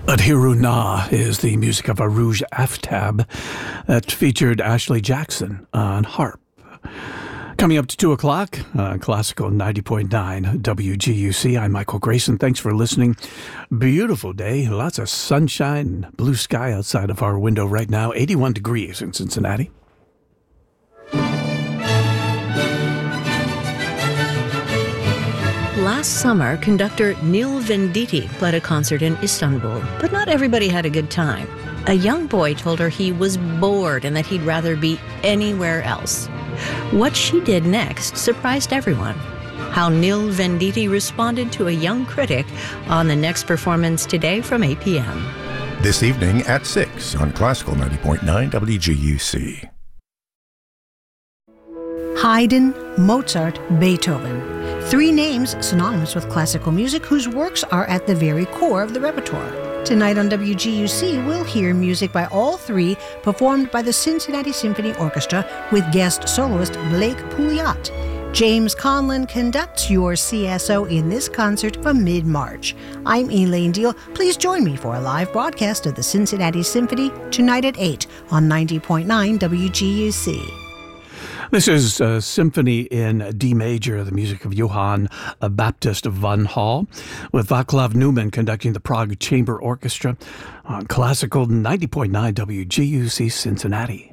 Adhiru Na is the music of Arooj Aftab that featured Ashley Jackson on harp. Coming up to 2 o'clock, Classical 90.9 WGUC. I'm Michael Grayson. Thanks for listening. Beautiful day. Lots of sunshine and blue sky outside of our window right now. 81 degrees in Cincinnati. Last summer, conductor Neil Venditti played a concert in Istanbul, but not everybody had a good time. A young boy told her he was bored and that he'd rather be anywhere else. What she did next surprised everyone. How Neil Venditti responded to a young critic on the next performance today from 8 p.m. This evening at 6 on Classical 90.9 WGUC. Haydn, Mozart, Beethoven. 3 names synonymous with classical music whose works are at the very core of the repertoire. Tonight on WGUC, we'll hear music by all 3 performed by the Cincinnati Symphony Orchestra with guest soloist Blake Pouliot. James Conlon conducts your CSO in this concert from mid-March. I'm Elaine Deal. Please join me for a live broadcast of the Cincinnati Symphony tonight at 8 on 90.9 WGUC. This is a symphony in D major, the music of Johann Baptist von Hall, with Vaclav Newman conducting the Prague Chamber Orchestra on Classical 90.9 WGUC Cincinnati.